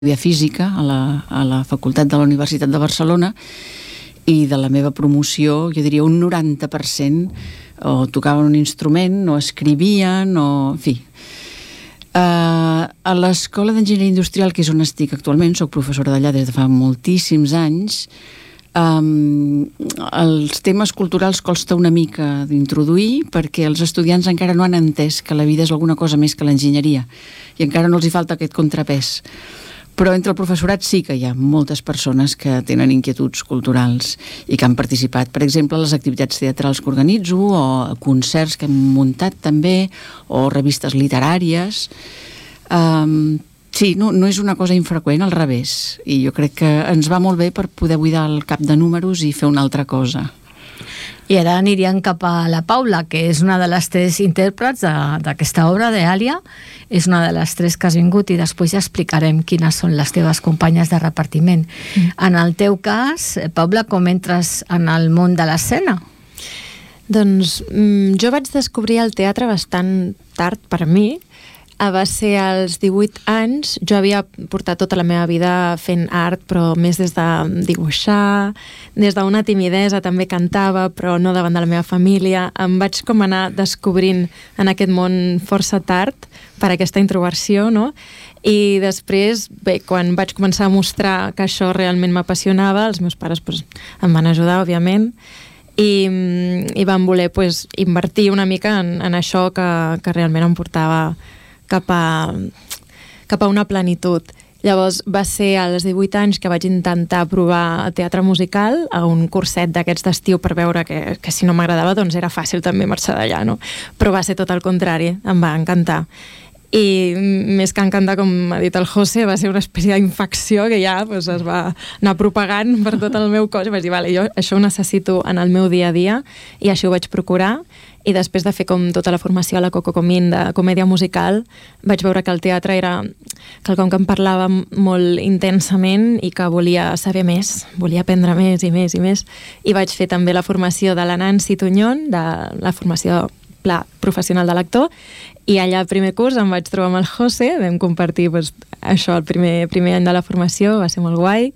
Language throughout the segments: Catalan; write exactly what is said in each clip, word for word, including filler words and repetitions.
estudiar física a la, a la facultat de la Universitat de Barcelona, i de la meva promoció, jo diria un noranta per cent o tocaven un instrument, o escrivien, o... en fi. Uh, a l'Escola d'Enginyeria Industrial, que és on estic actualment, soc professora d'allà des de fa moltíssims anys, um, els temes culturals costa una mica d'introduir perquè els estudiants encara no han entès que la vida és alguna cosa més que l'enginyeria i encara no els hi falta aquest contrapès. Però entre el professorat sí que hi ha moltes persones que tenen inquietuds culturals i que han participat, per exemple, a les activitats teatrals que organitzo, o a concerts que hem muntat també, o revistes literàries. Um, sí, no, no és una cosa infreqüent, al revés. I jo crec que ens va molt bé per poder buidar el cap de números i fer una altra cosa. I ara aniríem cap a la Paula, que és una de les tres intèrprets d'aquesta obra d'Àlia. És una de les tres que has vingut i després ja explicarem quines són les teves companyes de repartiment. Mm. En el teu cas, Paula, com entres en el món de l'escena? Doncs mm, jo vaig descobrir el teatre bastant tard per mi. Va ser als divuit anys. Jo havia portat tota la meva vida fent art, però més des de dibuixar, des d'una timidesa, també cantava, però no davant de la meva família. Em vaig com anar descobrint en aquest món força tard per aquesta introversió, no? I després, bé, quan vaig començar a mostrar que això realment m'apassionava, els meus pares pues, em van ajudar, òbviament, i, i van voler pues, invertir una mica en, en això que, que realment em portava cap a, cap a una plenitud. Llavors va ser als divuit anys que vaig intentar provar teatre musical a un curset d'aquests d'estiu per veure que, que si no m'agradava doncs era fàcil també marxar d'allà, no? Però va ser tot el contrari, em va encantar. I més que encantar, com ha dit el José, va ser una espècie d'infecció que ja pues, es va anar propagant per tot el meu cos i vaig dir, vale, jo això ho necessito en el meu dia a dia, i així ho vaig procurar. I després de fer com tota la formació a la Coco Comín de comèdia musical, vaig veure que el teatre era quelcom que em parlava molt intensament i que volia saber més, volia aprendre més i més i més. I vaig fer també la formació de la Nancy Tuñón, de la formació pla professional de l'actor, i allà al primer curs em vaig trobar amb el José, vam compartir pues, això el primer, primer any de la formació, va ser molt guai.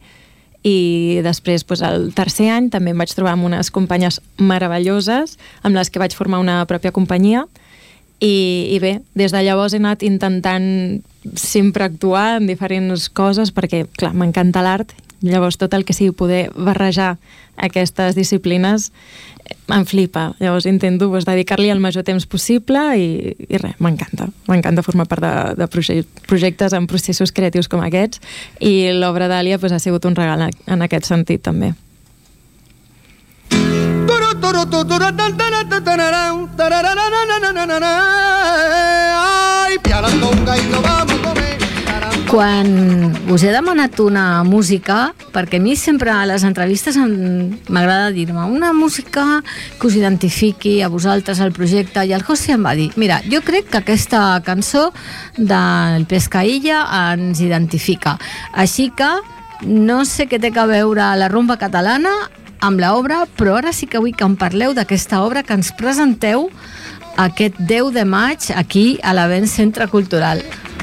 I després, doncs, el tercer any, també em vaig trobar amb unes companyes meravelloses amb les que vaig formar una pròpia companyia. I, i bé, des de llavors he anat intentant sempre actuar en diferents coses perquè, clar, m'encanta l'art. Llavors, tot el que sigui poder barrejar aquestes disciplines em flipa. Llavors, intento doncs, dedicar-li el major temps possible i, i res, m'encanta. M'encanta formar part de, de projectes en processos creatius com aquests, i l'obra d'Àlia doncs, ha sigut un regal en aquest sentit, també. Quan us he demanat una música, perquè a mi sempre a les entrevistes m'agrada dir-me una música que us identifiqui a vosaltres, al projecte, i el José em va dir, mira, jo crec que aquesta cançó del Pescaïlla ens identifica. Així que no sé què té a veure la rumba catalana amb l'obra, però ara sí que vull que em parleu d'aquesta obra que ens presenteu aquest deu de maig aquí a l'Avenç Centre Cultural.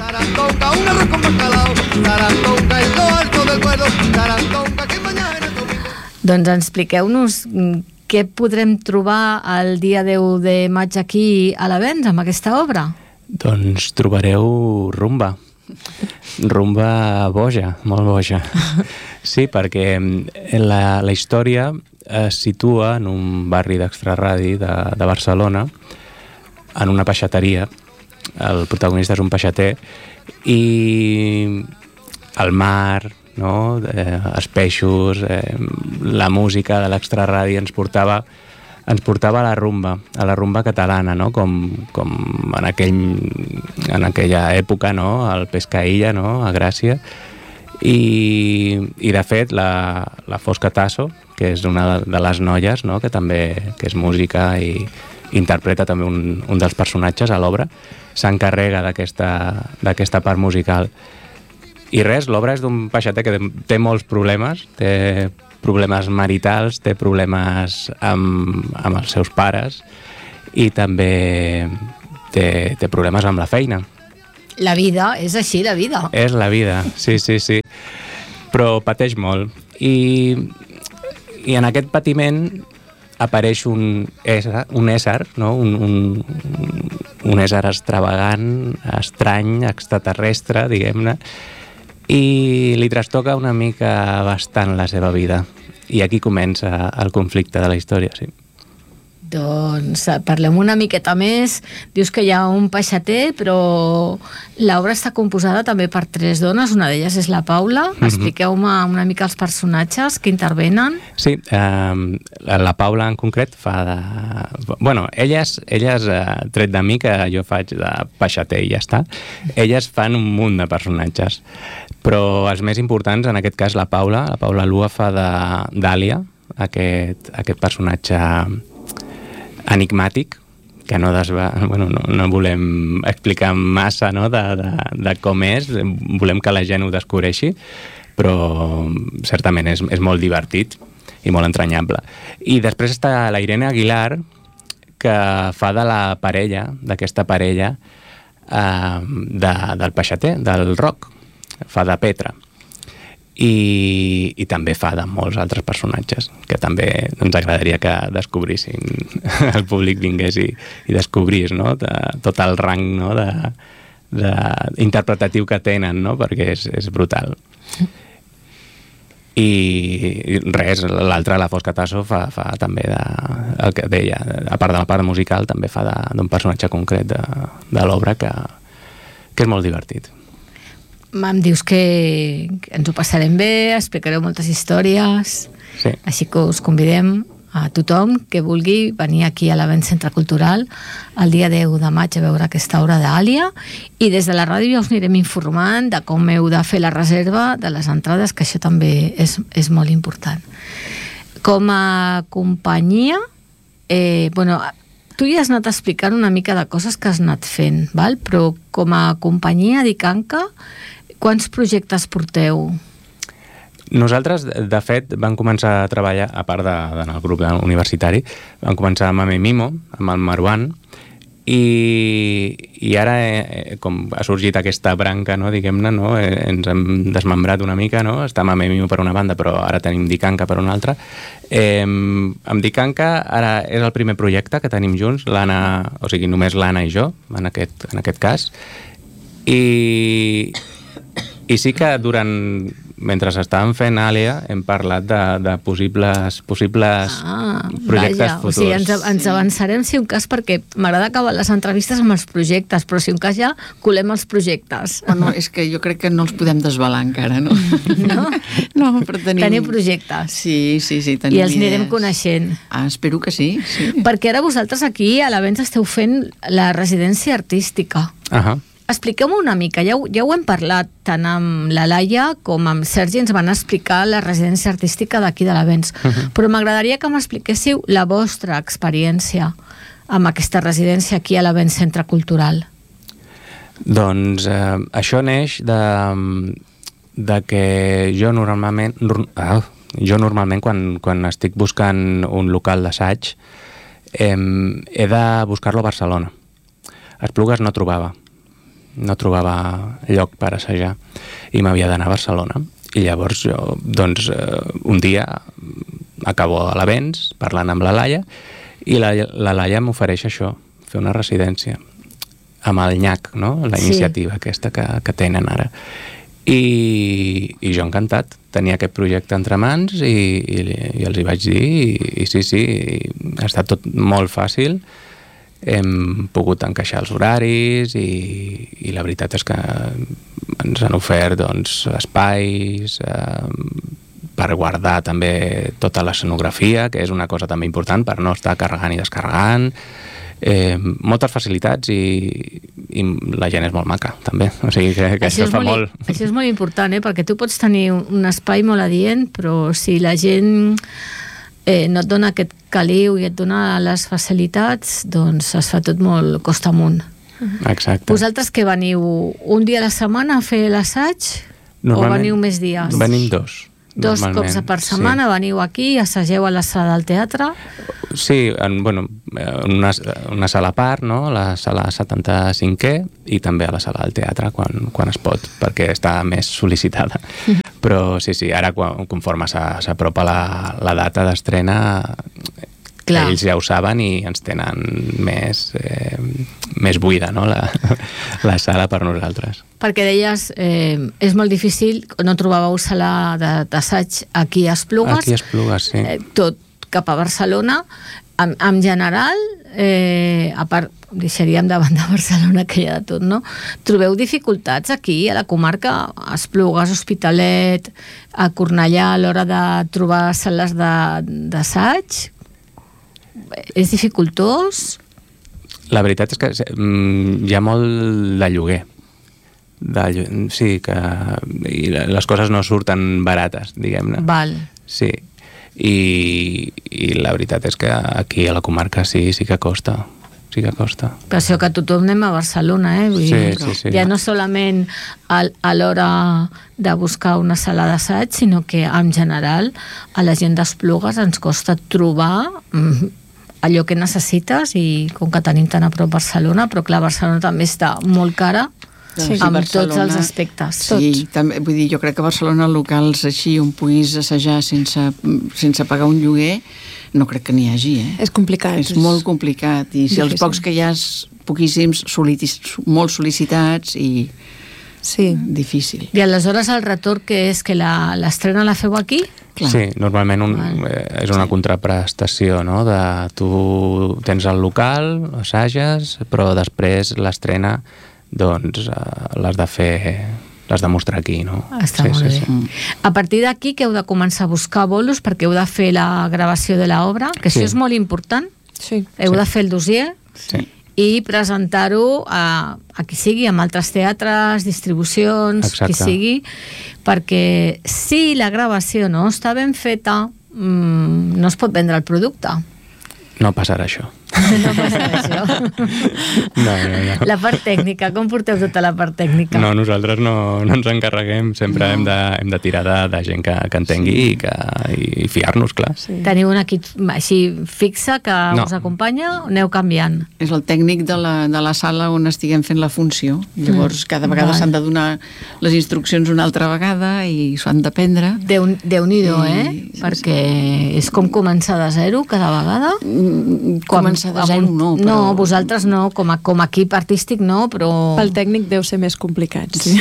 Doncs expliqueu-nos què podrem trobar el dia deu de maig aquí a l'Avenç amb aquesta obra. Doncs trobareu rumba. Rumba boja, molt boja. Sí, perquè la, la història es situa en un barri d'extraradi de, de Barcelona, en una peixateria. El protagonista és un peixater i el mar, no? eh, els peixos, eh, la música de l'extraradi ens portava, ens portava a la rumba, a la rumba catalana, no? com, com en, aquell, en aquella època, no? El Pescaïlla, no? A Gràcia. I, i de fet la, la Fosca Tasso, que és una de les noies, no? Que també que és música i interpreta també un, un dels personatges a l'obra, s'encarrega d'aquesta part musical. I res, l'obra és d'un peixater que té molts problemes, té problemes maritals, té problemes amb, amb els seus pares i també té, té problemes amb la feina. La vida, és així, la vida. És la vida, sí, sí, sí. Però pateix molt. I, i en aquest patiment apareix un ésser, un ésser, no? un, un, un ésser extravagant, estrany, extraterrestre, diguem-ne, i li trastoca una mica bastant la seva vida. I aquí comença el conflicte de la història, sí. Doncs parlem una miqueta més. Dius que hi ha un peixater, però l'obra està composada també per tres dones, una d'elles és la Paula. Mm-hmm. Expliqueu-me una mica els personatges que intervenen. Sí, eh, la Paula en concret fa de... Bueno, elles, elles eh, tret de mi, que jo faig de peixater i ja està, elles fan un munt de personatges. Però els més importants, en aquest cas la Paula, la Paula Lua fa de d'Àlia, aquest, aquest personatge enigmàtic, que no, desva... bueno, no, no volem explicar massa, no, de, de, de com és, volem que la gent ho descobreixi, però certament és, és molt divertit i molt entranyable. I després està la Irene Aguilar, que fa de la parella, d'aquesta parella eh, de, del peixater, del Roc, fa de Petra. I, i també fa de molts altres personatges que també ens agradaria que descobrissin, el públic vingués i, i descobrís, no? De, tot el rang, no? de, de, interpretatiu que tenen, no? Perquè és, és brutal. I, i res, l'altra, la Fosca Tasso, fa, fa també de, el que deia, a part de la part musical, també fa d'un personatge concret de, de l'obra que, que és molt divertit. Em dius que ens ho passarem bé, explicareu moltes històries, sí. Així que us convidem a tothom que vulgui venir aquí a l'Avent Centre Cultural el dia deu de maig a veure aquesta obra d'Àlia, i des de la ràdio ja us anirem informant de com heu de fer la reserva de les entrades, que això també és, és molt important. Com a companyia, eh, bueno, tu ja has anat explicant una mica de coses que has anat fent, val? Però com a companyia d'Icanca, quants projectes porteu? Nosaltres, de fet, vam començar a treballar, a part de, de, del grup universitari, vam començar amb Mame Mimo, amb el Marwan, i, i ara, eh, com ha sorgit aquesta branca, no, diguem-ne, no, eh, ens hem desmembrat una mica, no? Està Mame Mimo per una banda, però ara tenim Dicanca per una altra. Eh, amb Dicanca ara és el primer projecte que tenim junts, l'Anna, o sigui, només l'Anna i jo, en aquest, en aquest cas, i... I sí que durant, mentre estàvem fent Àlia, hem parlat de, de possibles, possibles ah, projectes vaja. futurs. O sigui, ens, ens avançarem si un cas, perquè m'agrada acabar les entrevistes amb els projectes, però si un cas ja colem els projectes. Bueno, és que jo crec que no els podem desvelar encara, no? No? No, però tenim... Teniu projectes. Sí, sí, sí, tenim I els idees. anirem coneixent. Ah, espero que sí, sí. Perquè ara vosaltres aquí a l'Avent esteu fent la residència artística. Ahà. Expliqueu-me una mica, ja ho, ja ho hem parlat tant amb la Laia com amb Sergi, ens van explicar la residència artística d'aquí de l'Avents, uh-huh. Però m'agradaria que m'expliquéssiu la vostra experiència amb aquesta residència aquí a l'Avents Centre Cultural. Doncs eh, això neix de, de que jo normalment, ah, jo normalment quan, quan estic buscant un local d'assaig eh, he de buscar-lo a Barcelona. A Esplugues no trobava. no trobava lloc per assajar i m'havia d'anar a Barcelona, i llavors jo, doncs, un dia acabo a l'Avents parlant amb la Laia, i la, la Laia m'ofereix això, fer una residència amb el Nyac, no? La iniciativa sí. aquesta que, que tenen ara, i, i jo encantat, tenia aquest projecte entre mans i, i, i els hi vaig dir i, i sí, sí, i ha estat tot molt fàcil. Hem pogut encaixar els horaris i, i la veritat és que ens han ofert doncs, espais eh, per guardar també tota l'escenografia, que és una cosa també important per no estar carregant i descarregant, eh, moltes facilitats i, i la gent és molt maca també, o sigui que, que això, això es fa molt, molt... Això és molt important, eh? Perquè tu pots tenir un espai molt adient, però si la gent eh, no et dona aquest caliu i et dona les facilitats, doncs es fa tot molt costa amunt. Exacte. Vosaltres que veniu un dia a la setmana a fer l'assaig o veniu més dies? Venim dos. Dos cops per setmana sí. Veniu aquí, assageu a la sala del teatre? Sí, en, bueno, una, una sala a part, no? La sala setanta-cinquè i també a la sala del teatre quan, quan es pot, perquè està més sol·licitada. Però sí, sí, ara quan, conforme s'apropa la, la data d'estrena, clar, ells ja ho saben i ens tenen més, eh, més buida, no? la, la sala per nosaltres. Perquè deies, eh, és molt difícil, no trobàveu sala d'assaig aquí a Esplugues. Aquí a Esplugues, sí. Eh, tot cap a Barcelona. En, en general, eh, a part, deixaríem davant de Barcelona que hi ha de tot, no? Trobeu dificultats aquí, a la comarca, a Esplugues, Hospitalet, a Cornellà, a l'hora de trobar sales d'assaig? És dificultós? La veritat és que hi ha molt de lloguer. De, sí, que i les coses no surten barates, diguem-ne. Val. Sí, i, i la veritat és que aquí a la comarca sí, sí que costa. Sí que costa. Per això que tothom anem a Barcelona, eh? Vull sí, dir, sí, sí. Ja no solament a, a l'hora de buscar una sala d'assaig, sinó que en general a la gent d'Esplugues ens costa trobar mm, allò que necessites, i com que tenim tan a prop Barcelona, però clar, Barcelona també està molt cara, sí, amb Barcelona, tots els aspectes. Sí, també, vull dir, jo crec que a Barcelona locals així on puguis assajar sense, sense pagar un lloguer, no crec que n'hi hagi, eh? És complicat. És, és molt complicat, i si difícil. Els pocs que hi ha poquíssims, molt sol·licitats i sí. Difícil. I aleshores el retorn que és que l'estrena la feu aquí? Clar. Sí, normalment un, eh, és una contraprestació, no? De, tu tens el local, assages, però després l'estrena doncs uh, l'has de fer, l'has de mostrar aquí, no? Està sí, molt sí, bé. Sí. A partir d'aquí que heu de començar a buscar bolos perquè heu de fer la gravació de l'obra, que sí. Això és molt important. Sí. Heu sí. de fer el dossier sí. I presentar-ho a, a qui sigui, amb altres teatres, distribucions, exacte. Qui sigui, perquè si la gravació no està ben feta, mmm, no es pot vendre el producte. No passarà això. No passarà això. No, no, no. La part tècnica, com porteu tota la part tècnica? No, nosaltres no, no ens encarreguem, sempre no. hem, de, hem de tirar de, de gent que, que entengui sí. i, que, i fiar-nos, clar. Sí. Teniu un equip així fixe que no. Us acompanya o aneu canviant? És el tècnic de la, de la sala on estiguem fent la funció. Llavors, mm. cada vegada s'han de donar les instruccions una altra vegada i s'ho han d'aprendre. Déu, Déu-n'hi-do, I... eh? Sí, perquè sí. És com començar de zero cada vegada. Mm, començar de zero no, però... No, vosaltres no, com a, com a equip artístic no, però... Pel tècnic deu ser més complicat, sí.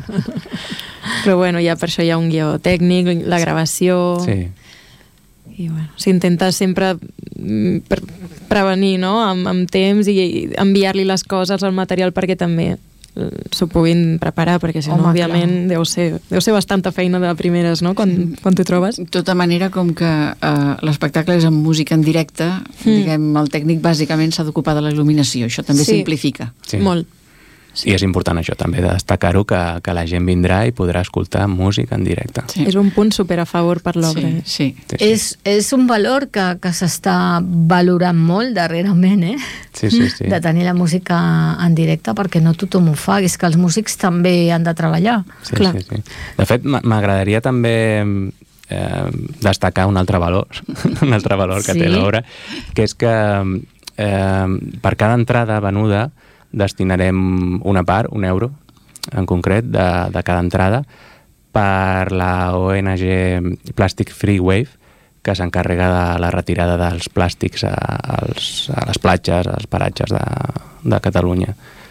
Però bueno, ja per això hi ha un guió tècnic, la gravació... Sí. I bueno, s'intenta sempre pre prevenir, no?, amb, amb temps i enviar-li les coses al material perquè també s'ho puguin preparar, perquè si no, òbviament, deu ser, deu ser bastanta feina de primeres, no?, quan, sí. quan t'ho trobes. De tota manera, com que uh, l'espectacle és amb música en directe, mm. diguem, el tècnic bàsicament s'ha d'ocupar de la il·luminació. Això també sí. simplifica. Sí. Molt. Sí. I és important això també, de destacar-ho, que, que la gent vindrà i podrà escoltar música en directe. Sí. És un punt super a favor per l'obra. Sí, sí. sí, sí. És, és un valor que, que s'està valorant molt darrerament, eh? Sí, sí, sí. De tenir la música en directe, perquè no tothom ho fa, és que els músics també han de treballar. Sí, clar. sí, sí. De fet, m'agradaria també eh, destacar un altre valor, un altre valor que sí. té l'obra, que és que eh, per cada entrada venuda destinarem una part, un euro en concret, de, de cada entrada per la O N G Plastic Free Wave, que s'encarrega de la retirada dels plàstics a, als, a les platges, als paratges de, de Catalunya.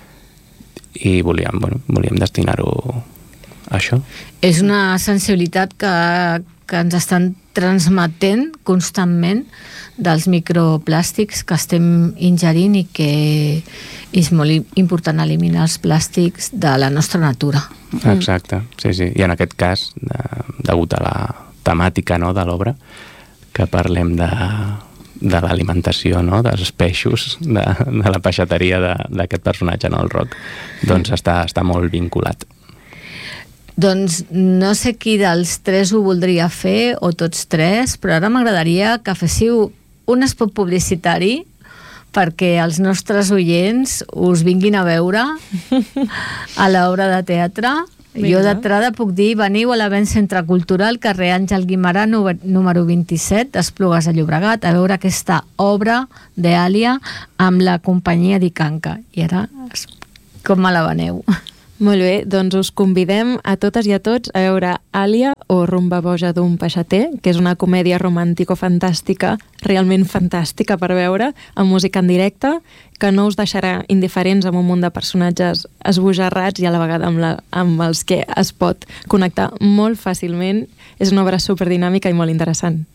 I volíem, bueno, volíem destinar-ho a això. És una sensibilitat que, que ens estan transmetent constantment dels microplàstics que estem ingerint i que és molt important eliminar els plàstics de la nostra natura. Exacte, sí, sí. I en aquest cas, de, degut a la temàtica, no, de l'obra, que parlem de, de l'alimentació, no, dels peixos, de, de la peixateria d'aquest personatge, no, el Roc, doncs està, està molt vinculat. Doncs no sé qui dels tres ho voldria fer, o tots tres, però ara m'agradaria que féssiu un spot publicitari perquè els nostres oients us vinguin a veure a l'obra de teatre Vinga. Jo d'entrada puc dir, veniu a l'event Centre Cultural, carrer Àngel Guimerà, número vint-i-set, d'Esplugues de Llobregat, a veure aquesta obra d'Àlia amb la companyia d'Icanca. I ara, com me la veneu? Molt bé, doncs us convidem a totes i a tots a veure Àlia o Rumba boja d'un peixater, que és una comèdia romàntico-fantàstica, realment fantàstica per veure, amb música en directe, que no us deixarà indiferents amb un munt de personatges esbojarrats i a la vegada amb, la, amb els que es pot connectar molt fàcilment. És una obra superdinàmica i molt interessant.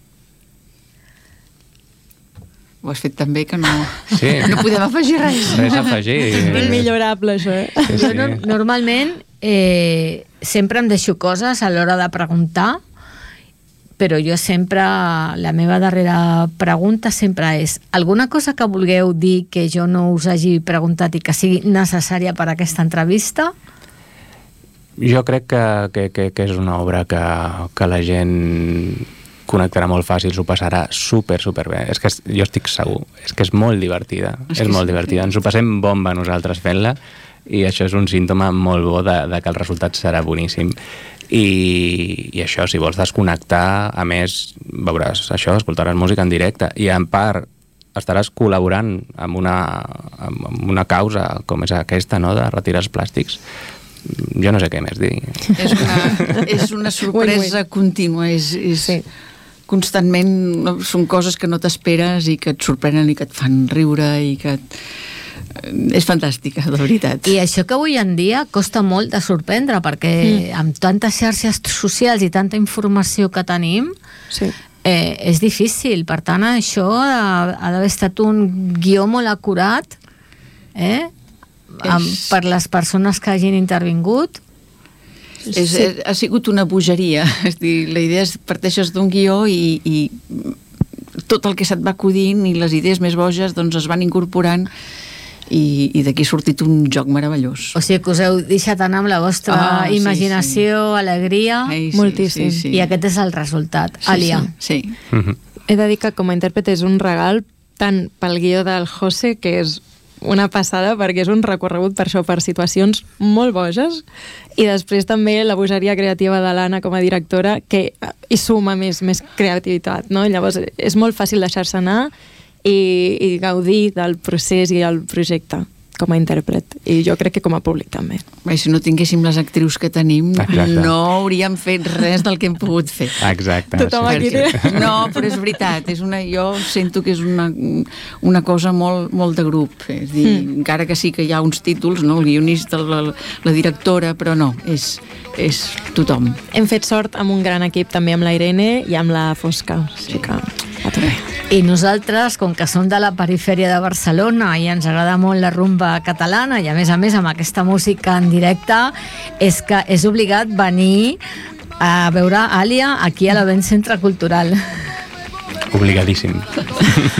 Ho has fet tan bé que no, sí. no podem afegir res. Res a afegir. És millorable, això, eh? Sí, sí. Jo no, normalment eh, sempre em deixo coses a l'hora de preguntar, però jo sempre, la meva darrera pregunta sempre és alguna cosa que vulgueu dir que jo no us hagi preguntat i que sigui necessària per a aquesta entrevista? Jo crec que, que, que, que és una obra que, que la gent connectarà molt fàcil, s'ho passarà super, super bé. És que jo estic segur, és que és molt divertida, és, és molt sí. divertida. Ens ho passem bomba nosaltres fent-la i això és un símptoma molt bo de, de que el resultat serà boníssim. I, i això, si vols desconnectar, a més, veuràs això, escoltaràs música en directe i en part estaràs col·laborant amb una, amb una causa com és aquesta, no?, de retirar els plàstics. Jo no sé què més dir. És una, és una sorpresa contínua, és... és... Sí. Constantment no, són coses que no t'esperes i que et sorprenen i que et fan riure i que et... és fantàstica, de veritat. I això que avui en dia costa molt de sorprendre perquè mm. amb tantes xarxes socials i tanta informació que tenim sí. eh, és difícil, per tant això ha, ha d'haver estat un guió molt acurat eh? amb, és... per les persones que hagin intervingut. És, sí. Ha sigut una bogeria, és dir, la idea és parteixes d'un guió i, i tot el que se't va acudint i les idees més boges doncs es van incorporant i, i d'aquí ha sortit un joc meravellós. O sigui que us heu deixat anar amb la vostra ah, imaginació, sí, sí. alegria, Ei, sí, moltíssim, sí, sí. i aquest és el resultat. Sí, Àlia. Sí, sí. Mm-hmm. He de dir que com a intèrpret és un regal tant pel guió del José, que és una passada perquè és un recorregut per això, per situacions molt boges, i després també la bogeria creativa de l'Anna com a directora, que hi suma més, més creativitat, no? Llavors és molt fàcil deixar-se anar i, i gaudir del procés i el projecte com a intèrpret, i jo crec que com a públic també. Bé, si no tinguéssim les actrius que tenim, exacte, no hauríem fet res del que hem pogut fer. Exacte. Tothom aquí té. No, però és veritat, és una, jo sento que és una, una cosa molt, molt de grup, és dir, mm. encara que sí que hi ha uns títols, no? El guionista, la, la directora, però no, és, és tothom. Hem fet sort amb un gran equip també amb la Irene i amb la Fosca, sí. Així que a tope. I nosaltres, com que som de la perifèria de Barcelona i ens agrada molt la rumba catalana i a més a més amb aquesta música en directe, és que és obligat venir a veure Àlia aquí a l'event Centre Cultural. Obligadíssim.